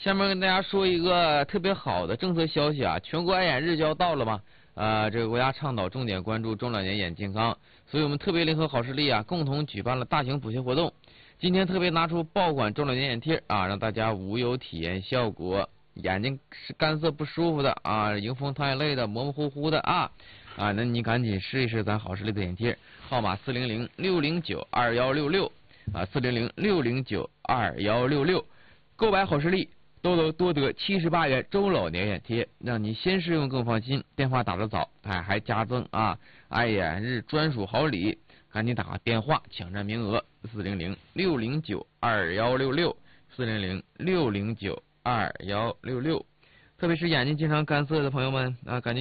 下面跟大家说一个特别好的政策消息啊，全国爱眼日就要到了嘛，这个国家倡导重点关注中老年眼健康，所以我们特别联合好视力啊，共同举办了大型补贴活动。今天特别拿出爆款中老年眼贴啊，让大家无忧体验效果。眼睛是干涩不舒服的啊，迎风淌眼泪的，模模糊糊的啊，那你赶紧试一试咱好视力的眼贴，号码400-609-2166啊，400-609-2166，购买好视力都能多得78元中老年眼贴，让你先试用更放心。电话打得早，还加赠爱眼日专属好礼，赶紧打个电话抢占名额，400-609-2166，400-609-2166，特别是眼睛经常干涩的朋友们啊，赶紧。